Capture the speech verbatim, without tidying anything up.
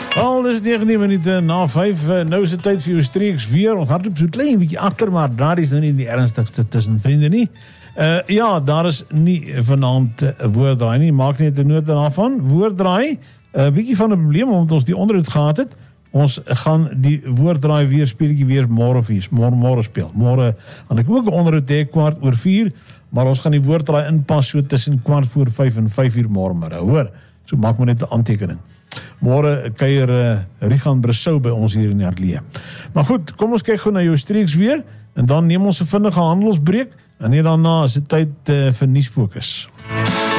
Al is negentien minute na vyf, nou is dit tyd vir jou streeks weer. Ons hardloop so klein bietjie agter, maar daar is nou nie die ernstigste tussen vriende nie. Uh, ja, daar is nie vanaand 'n uh, woorddraai nie, maak net 'n noot daarvan. Woorddraai, 'n uh, bietjie van 'n probleem omdat ons die onderhoud gehad het. Ons gaan die woorddraai weer speletjie weer môre vir môre môre speel. Môre gaan ek ook 'n onderhoud hê kwart oor vier, maar ons gaan die woorddraai inpas so tussen kwart voor vyf en vyf uur môre middag, hoor. So maak maar net 'n aantekening. Môre kuier uh, Rigan Bressou by ons hier in die ateljee. Maar goed, kom ons kyk gou na jou streeks weer en dan neem ons 'n vinnige handelsbreek en net daarna is dit tyd uh, vir nuusfokus.